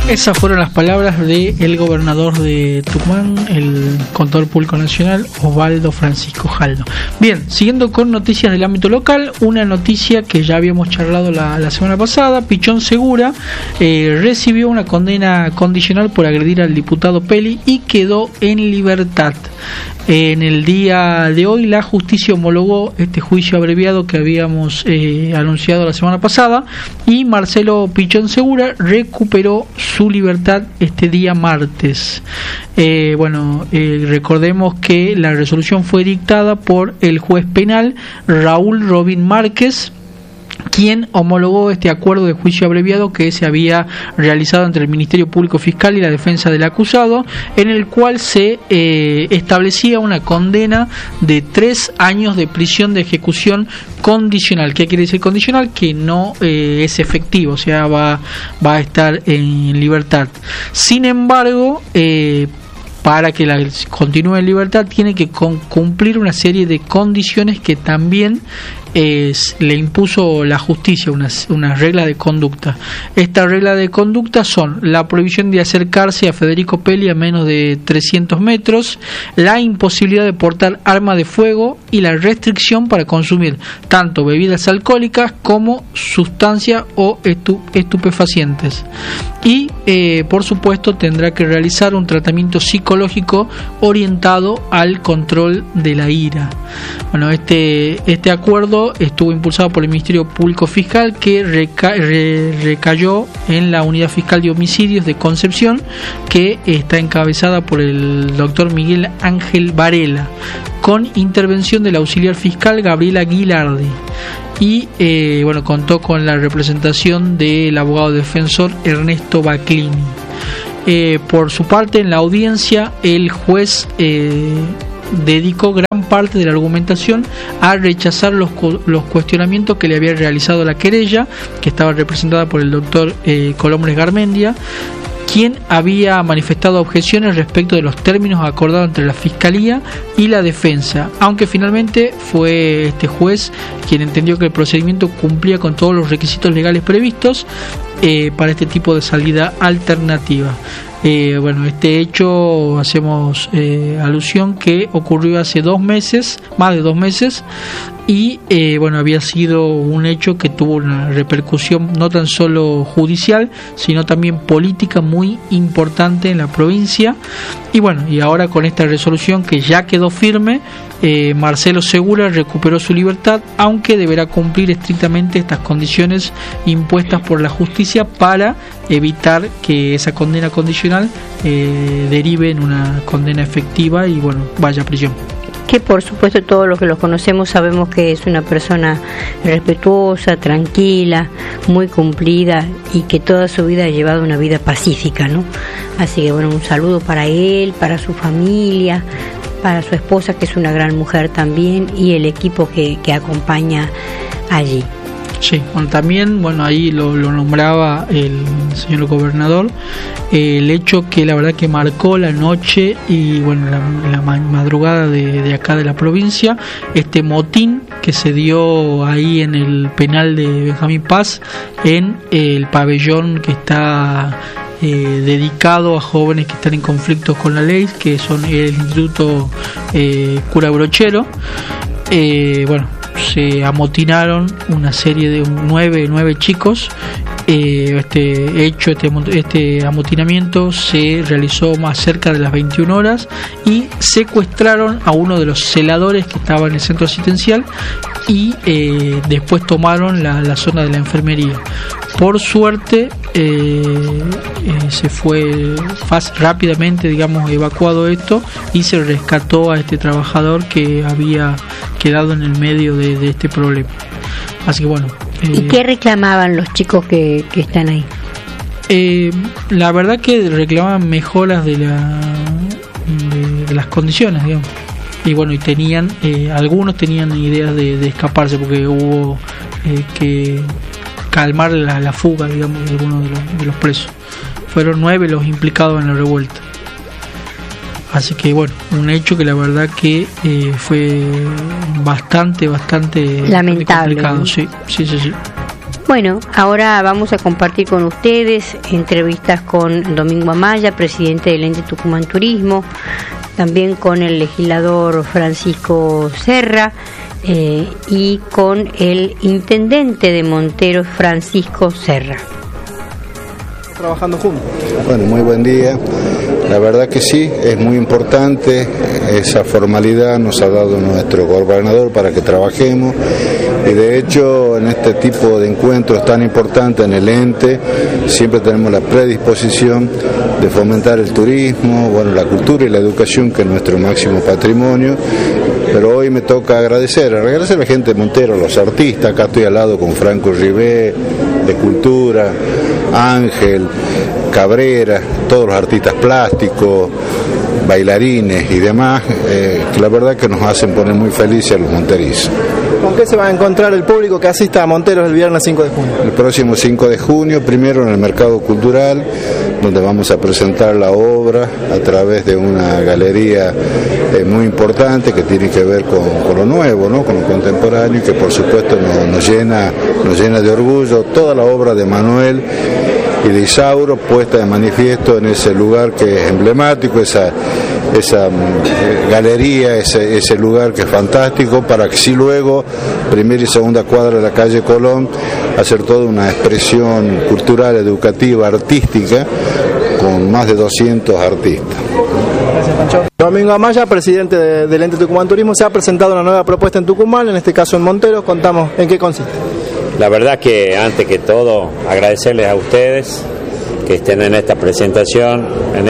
Esas fueron las palabras del gobernador de Tucumán, el contador público nacional, Osvaldo Francisco Jaldo. Bien, siguiendo con noticias del ámbito local, una noticia que ya habíamos charlado la semana pasada. Pichón Segura recibió una condena condicional por agredir al diputado Peli y quedó en libertad. En el día de hoy la justicia homologó este juicio abreviado que habíamos anunciado la semana pasada, y Marcelo Pichón Segura recuperó su libertad este día martes. Recordemos que la resolución fue dictada por el juez penal Raúl Robín Márquez, quien homologó este acuerdo de juicio abreviado que se había realizado entre el Ministerio Público Fiscal y la defensa del acusado, en el cual se establecía una condena de 3 años de prisión de ejecución condicional. ¿Qué quiere decir condicional? Que no es efectivo, o sea, va a estar en libertad. Sin embargo, para que continúe en libertad tiene que cumplir una serie de condiciones que también le impuso la justicia, una regla de conducta. Esta regla de conducta son la prohibición de acercarse a Federico Peli a menos de 300 metros, la imposibilidad de portar arma de fuego y la restricción para consumir tanto bebidas alcohólicas como sustancias o estupefacientes. Y por supuesto tendrá que realizar un tratamiento psicológico orientado al control de la ira. Bueno, este acuerdo estuvo impulsado por el Ministerio Público Fiscal, que recayó en la Unidad Fiscal de Homicidios de Concepción, que está encabezada por el doctor Miguel Ángel Varela, con intervención del auxiliar fiscal Gabriela Guilardi. Y contó con la representación del abogado defensor Ernesto Baclini. Por su parte, en la audiencia, el juez dedicó gran parte de la argumentación a rechazar los cuestionamientos que le había realizado la querella, que estaba representada por el doctor Colombres Garmendia, quien había manifestado objeciones respecto de los términos acordados entre la Fiscalía y la defensa, aunque finalmente fue este juez quien entendió que el procedimiento cumplía con todos los requisitos legales previstos para este tipo de salida alternativa. Este hecho hacemos alusión que ocurrió hace 2 meses, más de 2 meses, y había sido un hecho que tuvo una repercusión no tan solo judicial, sino también política muy importante en la provincia. Y ahora con esta resolución que ya quedó firme, Marcelo Segura recuperó su libertad, aunque deberá cumplir estrictamente estas condiciones impuestas por la justicia para evitar que esa condena condicional derive en una condena efectiva y vaya a prisión. Que por supuesto todos los que los conocemos sabemos que es una persona respetuosa, tranquila, muy cumplida, y que toda su vida ha llevado una vida pacífica, ¿no? Así que un saludo para él, para su familia, para su esposa, que es una gran mujer también, y el equipo que acompaña allí. Sí, también, ahí lo nombraba el señor gobernador, el hecho que la verdad que marcó la noche y la madrugada de acá de la provincia, este motín que se dio ahí en el penal de Benjamín Paz, en el pabellón que está dedicado a jóvenes que están en conflictos con la ley, que son el Instituto Cura Brochero. Se amotinaron una serie de 9 chicos. Este amotinamiento se realizó más cerca de las 21 horas y secuestraron a uno de los celadores que estaba en el centro asistencial y después tomaron la zona de la enfermería. Por suerte se fue rápidamente, evacuado esto, y se rescató a este trabajador que había quedado en el medio de este problema. Así que ¿y qué reclamaban los chicos que están ahí? La verdad que reclamaban mejoras de las condiciones, y tenían algunos tenían ideas de escaparse, porque hubo que calmar la fuga, de algunos de los presos. Fueron 9 los implicados en la revuelta. Así que un hecho que la verdad que fue bastante lamentable, complicado, ¿no? sí. Bueno, ahora vamos a compartir con ustedes entrevistas con Domingo Amaya, presidente del ente Tucumán Turismo, también con el legislador Francisco Serra y con el intendente de Montero, Francisco Serra. Trabajando juntos. Bueno, muy buen día. La verdad que sí, es muy importante, esa formalidad nos ha dado nuestro gobernador para que trabajemos, y de hecho en este tipo de encuentros tan importantes en el ente siempre tenemos la predisposición de fomentar el turismo, bueno, la cultura y la educación, que es nuestro máximo patrimonio. Pero hoy me toca agradecer a la gente de Montero, a los artistas. Acá estoy al lado con Franco Ribé, de Cultura, Ángel, Cabrera, todos los artistas plásticos, bailarines y demás, que la verdad que nos hacen poner muy felices a los monterizos. ¿Con qué se va a encontrar el público que asista a Monteros el viernes 5 de junio? El próximo 5 de junio, primero en el Mercado Cultural, donde vamos a presentar la obra a través de una galería muy importante que tiene que ver con lo nuevo, ¿no? Con lo contemporáneo, y que por supuesto nos llena de orgullo toda la obra de Manuel y de Isauro puesta de manifiesto en ese lugar que es emblemático, esa galería, ese lugar que es fantástico, para que sí luego, primera y segunda cuadra de la calle Colón, hacer toda una expresión cultural, educativa, artística, con más de 200 artistas. Gracias, Pancho. Domingo Amaya, presidente del ente Tucumán Turismo, se ha presentado una nueva propuesta en Tucumán, en este caso en Montero. Contamos en qué consiste. La verdad que antes que todo agradecerles a ustedes que estén en esta presentación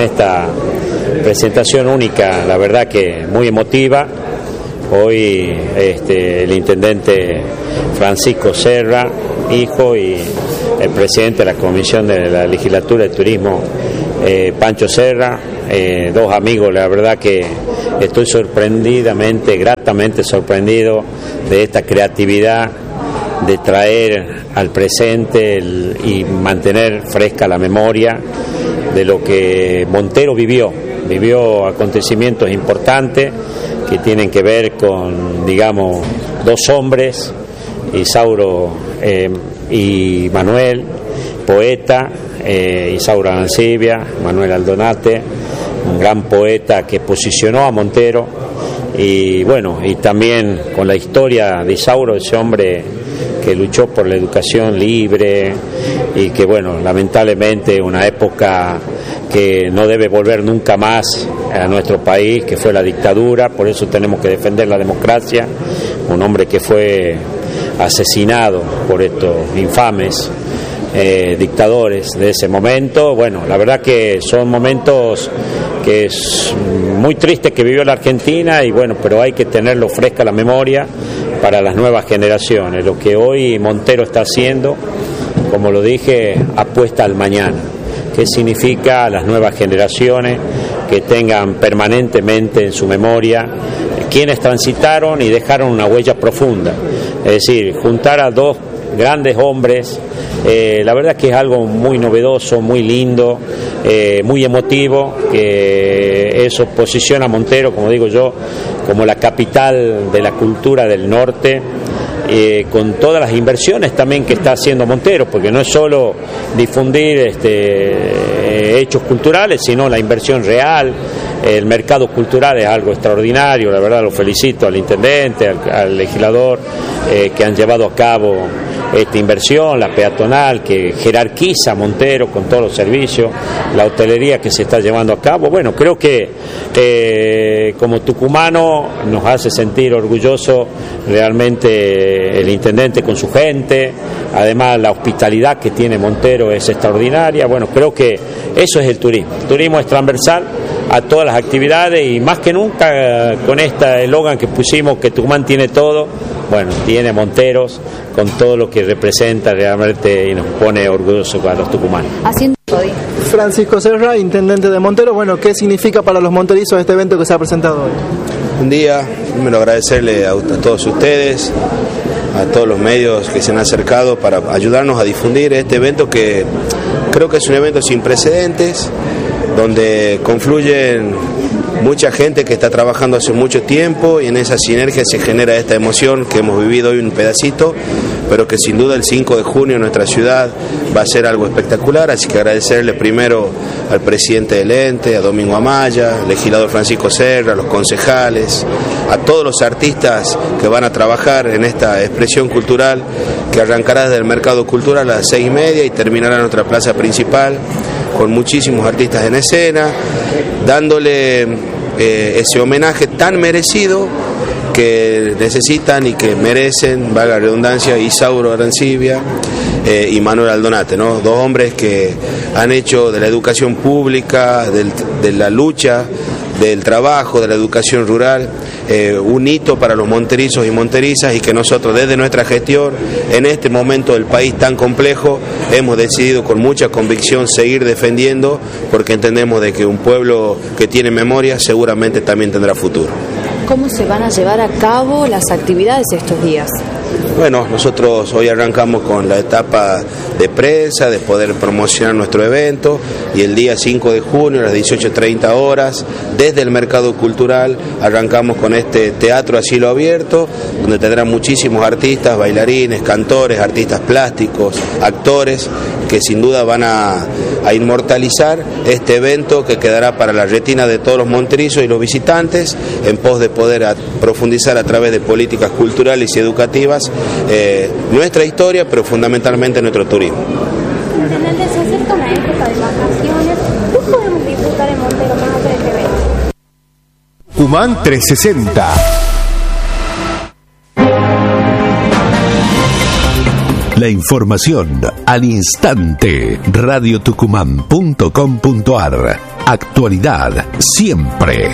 única, la verdad que muy emotiva. Hoy el intendente Francisco Serra, hijo, y el presidente de la Comisión de la Legislatura de Turismo, Pancho Serra, dos amigos. La verdad que estoy gratamente sorprendido de esta creatividad de traer al presente y mantener fresca la memoria de lo que Montero vivió acontecimientos importantes que tienen que ver con, digamos, dos hombres, Isauro y Manuel, poeta, Isauro Arancibia, Manuel Aldonate, un gran poeta que posicionó a Montero, y bueno, y también con la historia de Isauro, ese hombre que luchó por la educación libre, y que bueno, lamentablemente una época que no debe volver nunca más a nuestro país, que fue la dictadura. Por eso tenemos que defender la democracia. Un hombre que fue asesinado por estos infames dictadores de ese momento. Bueno, la verdad que son momentos que es muy triste que vivió la Argentina, y bueno, pero hay que tenerlo fresca la memoria para las nuevas generaciones. Lo que hoy Montero está haciendo, como lo dije, apuesta al mañana. ¿Qué significa las nuevas generaciones que tengan permanentemente en su memoria quienes transitaron y dejaron una huella profunda? Es decir, juntar a dos grandes hombres, la verdad que es algo muy novedoso, muy lindo, muy emotivo, que eso posiciona a Montero, como digo yo, como la capital de la cultura del norte, con todas las inversiones también que está haciendo Montero, porque no es solo difundir hechos culturales, sino la inversión real. El mercado cultural es algo extraordinario, la verdad lo felicito al intendente, al legislador, que han llevado a cabo esta inversión, la peatonal, que jerarquiza Montero con todos los servicios, la hotelería que se está llevando a cabo. Bueno, creo que como tucumano nos hace sentir orgulloso realmente el intendente con su gente. Además, la hospitalidad que tiene Montero es extraordinaria. Bueno, creo que eso es el turismo. El turismo es transversal a todas las actividades, y más que nunca con este eslogan que pusimos, que Tucumán tiene todo. Bueno, tiene Monteros con todo lo que representa realmente, y nos pone orgullosos a los tucumanos. Francisco Serra, intendente de Montero. Bueno, ¿qué significa para los monterizos este evento que se ha presentado hoy? Un día, primero agradecerle a todos ustedes, a todos los medios que se han acercado para ayudarnos a difundir este evento, que creo que es un evento sin precedentes, donde confluyen mucha gente que está trabajando hace mucho tiempo, y en esa sinergia se genera esta emoción que hemos vivido hoy un pedacito, pero que sin duda el 5 de junio en nuestra ciudad va a ser algo espectacular, así que agradecerle primero al presidente del ente, a Domingo Amaya, al legislador Francisco Serra, a los concejales, a todos los artistas que van a trabajar en esta expresión cultural que arrancará desde el Mercado Cultural a las 6:30 y terminará en nuestra plaza principal con muchísimos artistas en escena, dándole ese homenaje tan merecido que necesitan y que merecen, valga la redundancia, Isauro Arancibia y Manuel Aldonate, ¿no? Dos hombres que han hecho de la educación pública, de la lucha, del trabajo, de la educación rural, un hito para los monterizos y monterizas, y que nosotros desde nuestra gestión, en este momento del país tan complejo, hemos decidido con mucha convicción seguir defendiendo, porque entendemos de que un pueblo que tiene memoria seguramente también tendrá futuro. ¿Cómo se van a llevar a cabo las actividades estos días? Bueno, nosotros hoy arrancamos con la etapa de prensa, de poder promocionar nuestro evento, y el día 5 de junio a las 18:30 horas, desde el Mercado Cultural, arrancamos con este teatro a cielo abierto, donde tendrán muchísimos artistas, bailarines, cantores, artistas plásticos, actores, que sin duda van a inmortalizar este evento que quedará para la retina de todos los monterizos y los visitantes, en pos de poder profundizar a través de políticas culturales y educativas nuestra historia, pero fundamentalmente nuestro turismo. Intendente, se acerca una época de vacaciones. ¿Qué podemos disfrutar en Montero más allá de este evento? Tucumán 360. La información al instante. radiotucumán.com.ar. Actualidad siempre.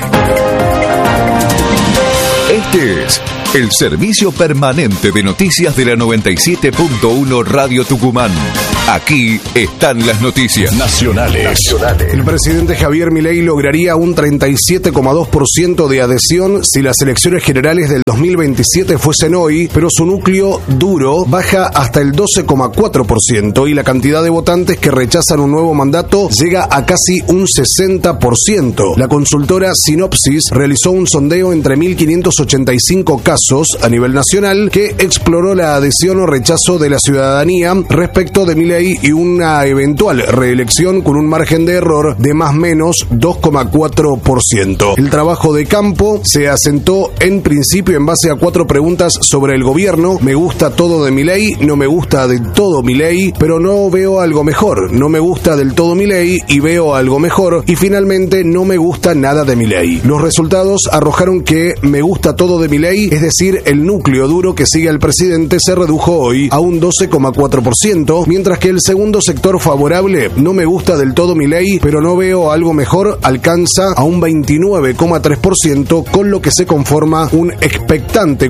Este es el servicio permanente de noticias de la 97.1 Radio Tucumán. Aquí están las noticias nacionales. El presidente Javier Milei lograría un 37,2% de adhesión si las elecciones generales del 2027 fuesen hoy, pero su núcleo duro baja hasta el 12,4% y la cantidad de votantes que rechazan un nuevo mandato llega a casi un 60%. La consultora Sinopsis realizó un sondeo entre 1.585 casos a nivel nacional que exploró la adhesión o rechazo de la ciudadanía respecto de Milei y una eventual reelección con un margen de error de más o menos 2,4%. El trabajo de campo se asentó en principio en base a 4 preguntas sobre el gobierno. Me gusta todo de Milei, no me gusta del todo Milei, pero no veo algo mejor. No me gusta del todo Milei y veo algo mejor. Y finalmente no me gusta nada de Milei. Los resultados arrojaron que me gusta todo de Milei, es decir, el núcleo duro que sigue al presidente, se redujo hoy a un 12,4%, mientras que el segundo sector favorable, no me gusta del todo Milei, pero no veo algo mejor, alcanza a un 29,3%, con lo que se conforma un expectante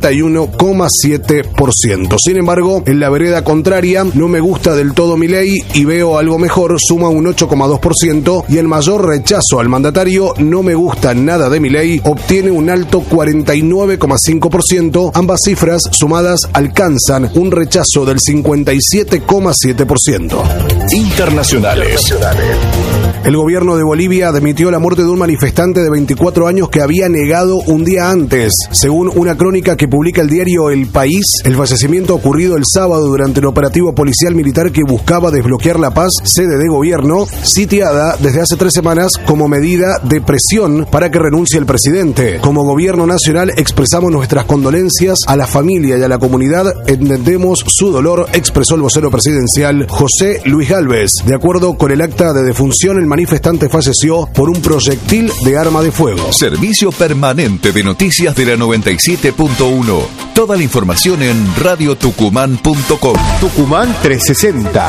41,7%. Sin embargo, en la vereda contraria, no me gusta del todo Milei y veo algo mejor, suma un 8,2%, y el mayor rechazo al mandatario, no me gusta nada de Milei, obtiene un alto 49,5%. Ambas cifras sumadas alcanzan un rechazo del 57,7%. Internacionales. El gobierno de Bolivia admitió la muerte de un manifestante de 24 años que había negado un día antes. Según una crónica que publica el diario El País, el fallecimiento ocurrido el sábado durante el operativo policial militar que buscaba desbloquear La Paz, sede de gobierno, sitiada desde hace 3 semanas como medida de presión para que renuncie el presidente. Como gobierno nacional expresamos nuestras condolencias a la familia y a la comunidad, entendemos su dolor, expresó el vocero presidencial José Luis Gálvez. De acuerdo con el acta de defunción, el manifestante falleció por un proyectil de arma de fuego. Servicio permanente de noticias de la 97.1. Toda la información en radiotucumán.com. Tucumán 360.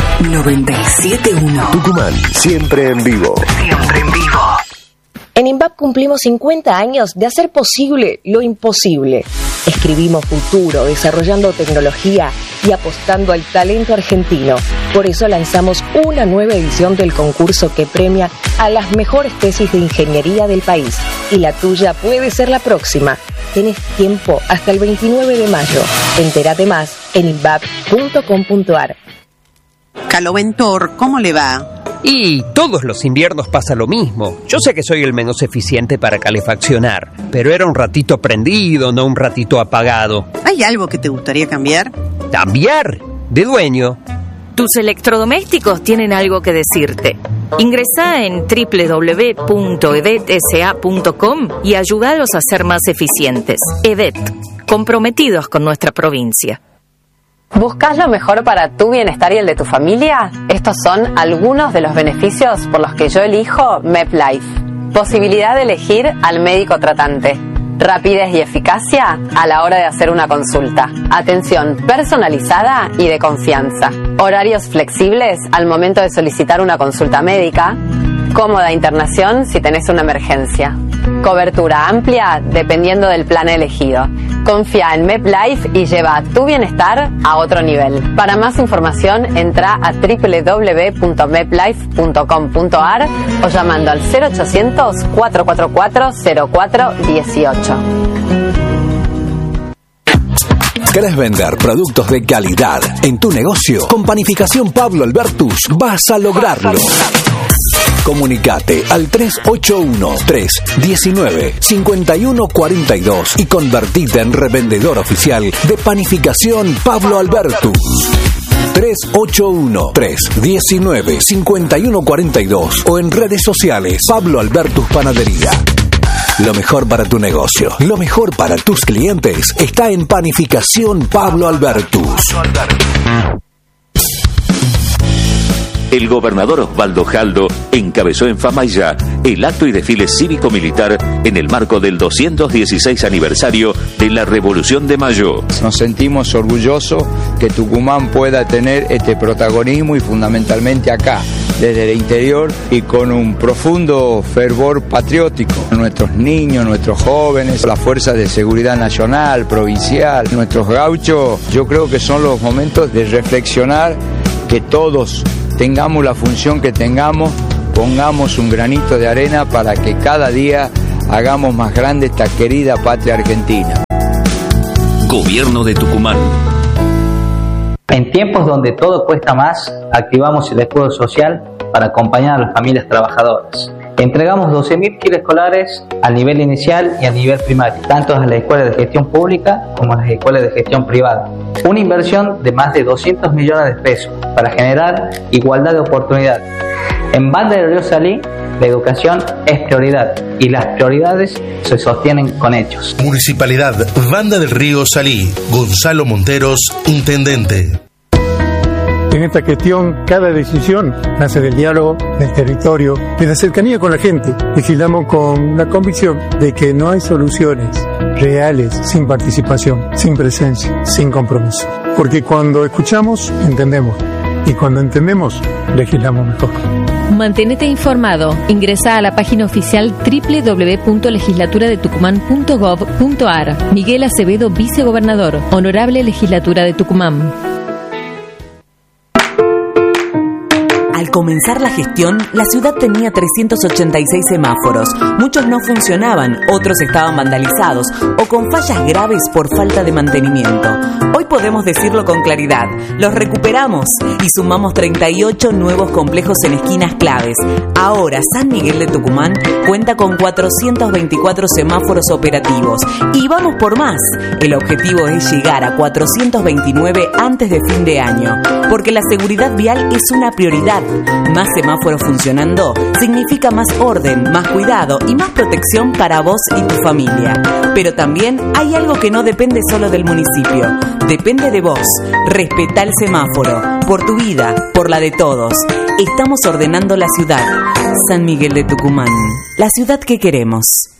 97.1. Tucumán, siempre en vivo. Siempre en vivo. En INVAP cumplimos 50 años de hacer posible lo imposible. Escribimos futuro, desarrollando tecnología y apostando al talento argentino. Por eso lanzamos una nueva edición del concurso que premia a las mejores tesis de ingeniería del país. Y la tuya puede ser la próxima. Tenés tiempo hasta el 29 de mayo. Entérate más en invap.com.ar. Caloventor, ¿cómo le va? Y todos los inviernos pasa lo mismo. Yo sé que soy el menos eficiente para calefaccionar, pero era un ratito prendido, no un ratito apagado. ¿Hay algo que te gustaría cambiar? ¿Cambiar? De dueño. Tus electrodomésticos tienen algo que decirte. Ingresá en www.edetsa.com y ayúdalos a ser más eficientes. EDET, comprometidos con nuestra provincia. ¿Buscas lo mejor para tu bienestar y el de tu familia? Estos son algunos de los beneficios por los que yo elijo MedLife. Posibilidad de elegir al médico tratante. Rapidez y eficacia a la hora de hacer una consulta. Atención personalizada y de confianza. Horarios flexibles al momento de solicitar una consulta médica. Cómoda internación si tenés una emergencia. Cobertura amplia dependiendo del plan elegido. Confía en MedLife y lleva tu bienestar a otro nivel. Para más información entra a www.medlife.com.ar o llamando al 0800 444 0418. ¿Querés vender productos de calidad en tu negocio? Con Panificación Pablo Albertus vas a lograrlo. Comunicate al 381-319-5142 y convertite en revendedor oficial de Panificación Pablo Albertus. 381-319-5142 o en redes sociales Pablo Albertus Panadería. Lo mejor para tu negocio, lo mejor para tus clientes está en Panificación Pablo Albertus. El gobernador Osvaldo Jaldo encabezó en Famaillá el acto y desfile cívico-militar en el marco del 216 aniversario de la Revolución de Mayo. Nos sentimos orgullosos que Tucumán pueda tener este protagonismo y fundamentalmente acá, desde el interior y con un profundo fervor patriótico. Nuestros niños, nuestros jóvenes, las fuerzas de seguridad nacional, provincial, nuestros gauchos, yo creo que son los momentos de reflexionar que todos tengamos la función que tengamos, pongamos un granito de arena para que cada día hagamos más grande esta querida patria argentina. Gobierno de Tucumán. En tiempos donde todo cuesta más, activamos el escudo social para acompañar a las familias trabajadoras. Entregamos 12.000 kits escolares al nivel inicial y al nivel primario, tanto a las escuelas de gestión pública como a las escuelas de gestión privada. Una inversión de más de 200 millones de pesos para generar igualdad de oportunidades. En Banda del Río Salí, la educación es prioridad y las prioridades se sostienen con hechos. Municipalidad Banda del Río Salí. Gonzalo Monteros, intendente. En esta gestión, cada decisión nace del diálogo, del territorio, de la cercanía con la gente. Legislamos con la convicción de que no hay soluciones reales sin participación, sin presencia, sin compromiso. Porque cuando escuchamos, entendemos. Y cuando entendemos, legislamos mejor. Manténete informado. Ingresa a la página oficial www.legislaturadetucumán.gov.ar. Miguel Acevedo, vicegobernador. Honorable Legislatura de Tucumán. Al comenzar la gestión, la ciudad tenía 386 semáforos. Muchos no funcionaban, otros estaban vandalizados o con fallas graves por falta de mantenimiento. Hoy podemos decirlo con claridad, los recuperamos y sumamos 38 nuevos complejos en esquinas claves. Ahora San Miguel de Tucumán cuenta con 424 semáforos operativos y vamos por más. El objetivo es llegar a 429 antes de fin de año, porque la seguridad vial es una prioridad. Más semáforos funcionando significa más orden, más cuidado y más protección para vos y tu familia. Pero también hay algo que no depende solo del municipio, depende de vos. Respetá el semáforo, por tu vida, por la de todos. Estamos ordenando la ciudad. San Miguel de Tucumán, la ciudad que queremos.